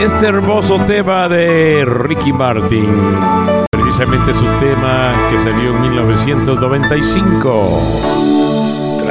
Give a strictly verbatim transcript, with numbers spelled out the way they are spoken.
Este hermoso tema de Ricky Martin, precisamente su tema que salió en mil novecientos noventa y cinco.